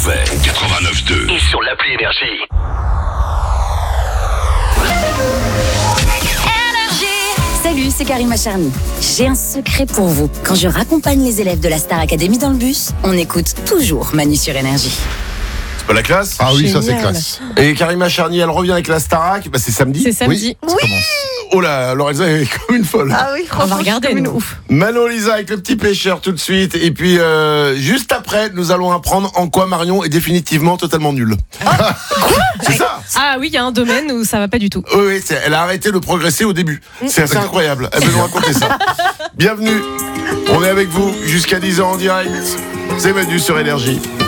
89.2 et sur l'appli Énergie. Salut, c'est Karima Charny. J'ai un secret pour vous. Quand je raccompagne les élèves de la Star Academy dans le bus, on écoute toujours Manu sur Énergie. C'est pas la classe? Ah oui, ça c'est Génial. classe. Et Karima Charny, elle revient avec la Starac. Bah, c'est samedi. C'est samedi. Oh là, alors Elsa est comme une folle. Ah oui, on va regarder. Nous. Manon Lisa avec le petit pêcheur tout de suite. Et puis, juste après, nous allons apprendre en quoi Marion est définitivement totalement nulle. C'est ça. Ah oui, il y a un domaine où ça va pas du tout. Oui, elle a arrêté de progresser au début. C'est assez incroyable. Elle veut nous raconter ça. Bienvenue. On est avec vous jusqu'à 10h en direct. C'est Manu sur Énergie.